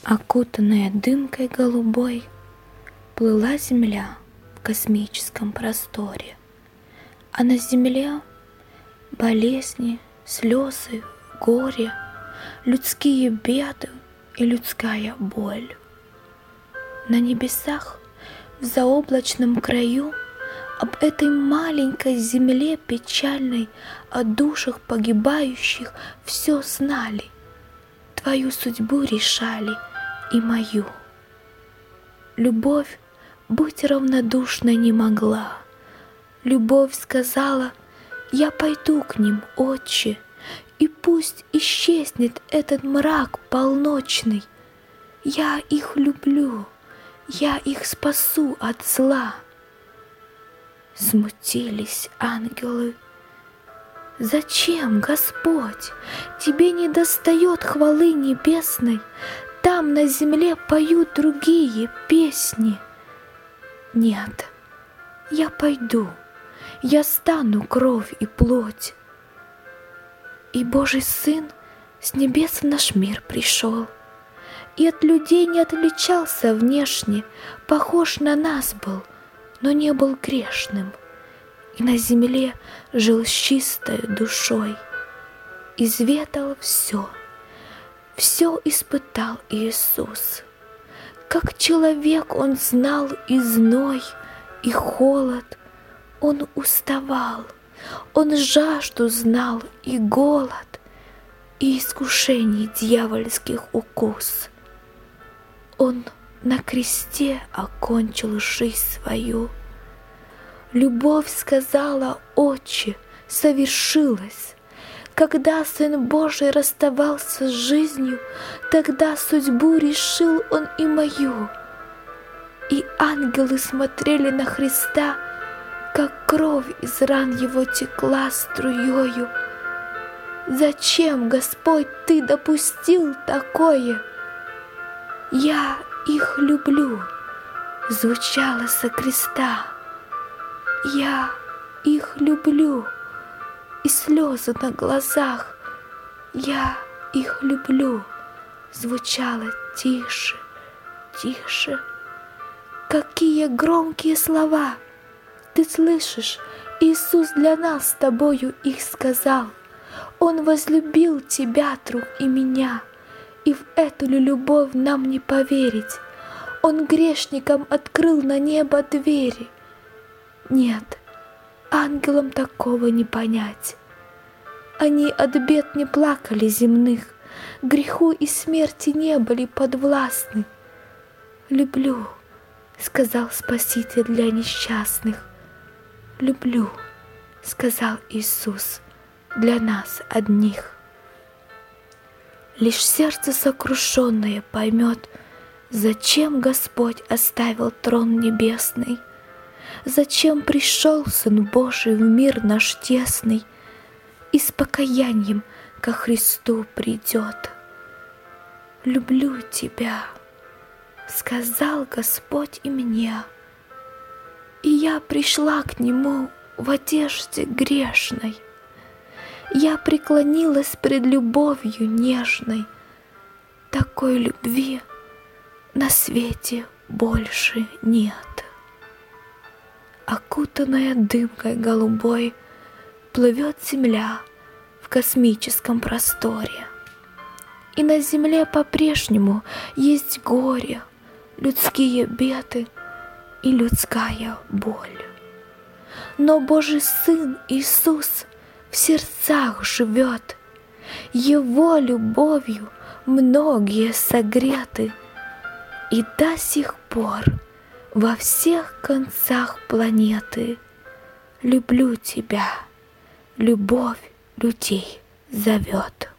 Окутанная дымкой голубой, плыла земля в космическом просторе. А на земле болезни, слезы, горе, людские беды и людская боль. На небесах, в заоблачном краю, об этой маленькой земле печальной, о душах погибающих все знали, твою судьбу решали и мою. Любовь быть равнодушной не могла. Любовь сказала: я пойду к ним, Отче, и пусть исчезнет этот мрак полночный. Я их люблю, я их спасу от зла. Смутились ангелы. Зачем, Господь, тебе не достает хвалы небесной? Там на земле поют другие песни. Нет, я пойду, я стану кровь и плоть. И Божий Сын с небес в наш мир пришел, и от людей не отличался внешне, похож на нас был, но не был грешным, и на земле жил с чистой душой. Изведал все испытал Иисус. Как человек Он знал и зной, и холод, Он уставал, Он жажду знал и голод, и искушений дьявольских укус. Он на кресте окончил жизнь свою. Любовь сказала: Отче, совершилось. Когда Сын Божий расставался с жизнью, тогда судьбу решил Он и мою. И ангелы смотрели на Христа, как кровь из ран Его текла струёю. Зачем, Господь, Ты допустил такое? Я их люблю, звучало со креста. Я их люблю, и слезы на глазах. Я их люблю, звучало тише, тише. Какие громкие слова! Ты слышишь, Иисус для нас с тобою их сказал. Он возлюбил тебя, друг, и меня, и в эту ли любовь нам не поверить? Он грешникам открыл на небо двери. Нет, ангелам такого не понять. Они от бед не плакали земных, греху и смерти не были подвластны. «Люблю», — сказал Спаситель для несчастных. «Люблю», — сказал Иисус для нас одних. Лишь сердце сокрушенное поймет, зачем Господь оставил трон небесный, зачем пришел Сын Божий в мир наш тесный и с покаянием ко Христу придет. «Люблю тебя», — сказал Господь и мне, и я пришла к Нему в одежде грешной. Я преклонилась пред любовью нежной. Такой любви на свете больше нет. Окутанная дымкой голубой, плывет земля в космическом просторе. И на земле по-прежнему есть горе, людские беды и людская боль. Но Божий Сын Иисус в сердцах живет, Его любовью многие согреты, и до сих пор во всех концах планеты люблю тебя, любовь людей зовет.